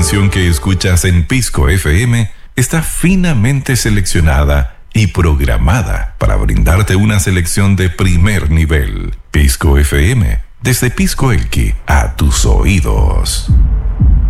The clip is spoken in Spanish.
canción que escuchas en Pisco FM está finamente seleccionada y programada para brindarte una selección de primer nivel. Pisco FM, desde Pisco Elqui a tus oídos.